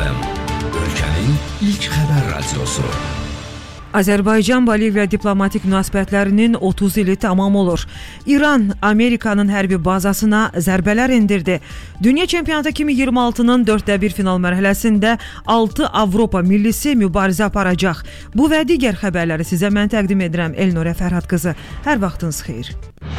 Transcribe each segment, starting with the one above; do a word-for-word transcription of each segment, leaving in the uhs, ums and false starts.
F M, ölkənin ilk xəbər radiosu. Azərbaycan-Boliviya diplomatik münasibətlərinin otuz ili tamam olur. İran, Amerikanın hərbi bazasına zərbələr endirdi. Dünya çempionatı iki min iyirmi altının dörddə bir final mərhələsində altı Avropa millisi mübarizə aparacaq. Bu və digər xəbərləri sizə mən təqdim edirəm. Elnurə Fərhad qızı. Hər vaxtınız xeyir.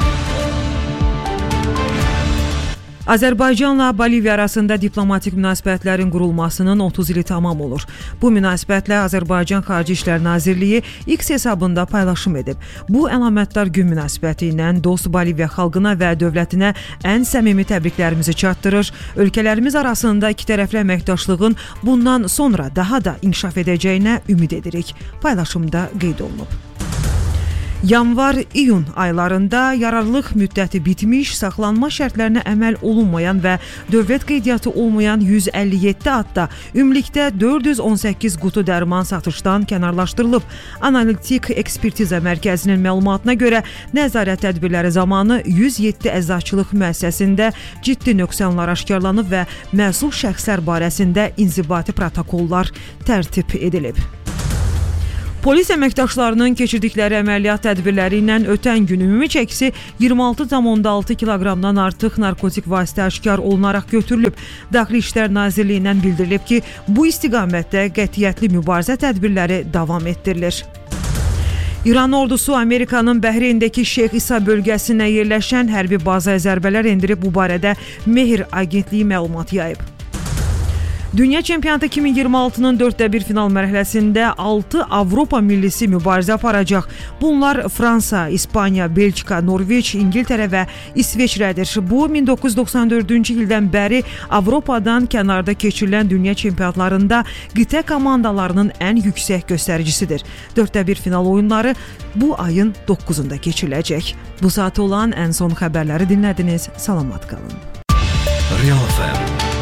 Azərbaycanla Boliviya arasında diplomatik münasibətlərin qurulmasının otuz ili tamam olur. Bu münasibətlə Azərbaycan Xarici İşlər Nazirliyi X hesabında paylaşım edib. Bu əlamətdar gün münasibəti ilə dost Boliviya xalqına və dövlətinə ən səmimi təbriklərimizi çatdırır. Ölkələrimiz arasında ikitərəfli əməkdaşlığın bundan sonra daha da inkişaf edəcəyinə ümid edirik. Paylaşımda qeyd olunub. Yanvar-iyun aylarında yararlılıq müddəti bitmiş, saxlanma şərtlərinə əməl olunmayan və dövlət qeydiyyatı olmayan yüz əlli yeddi adda ümumilikdə dörd yüz on səkkiz qutu dərman satışdan kənarlaşdırılıb. Analitik Ekspertiza Mərkəzinin məlumatına görə nəzarət tədbirləri zamanı yüz yeddi əczaçılıq müəssisəsində ciddi nöqsanlar aşkarlanıb və məsul şəxslər barəsində inzibati protokollar tərtib edilib. Polis əməkdaşlarının keçirdikləri əməliyyat tədbirləri ilə ötən gün ümumi çəkisi iyirmi altı tam on altı kiloqramdan artıq narkotik vasitə aşkar olunaraq götürülüb. Daxili İşlər Nazirliyindən bildirilib ki, bu istiqamətdə qətiyyətli mübarizə tədbirləri davam etdirilir. İran ordusu Amerikanın Bəhreyndəki Şeyx İsa bölgəsinə yerləşən hərbi bazaya zərbələr endirib. Bu barədə Mehr Agentliyi məlumat yayıb. Dünya çempionatı iki min iyirmi altının dörddə bir final mərhələsində altı Avropa millisi mübarizə aparacaq. Bunlar Fransa, İspaniya, Belçika, Norveç, İngiltərə və İsveçrədir. Bu, min doqquz yüz doxsan dördüncü ildən bəri Avropadan kənarda keçirilən dünya çempionatlarında qitə komandalarının ən yüksək göstəricisidir. dörddə bir final oyunları bu ayın doqquzunda keçiriləcək. Bu saat olan ən son xəbərləri dinlədiniz. Salamat qalın. Real F M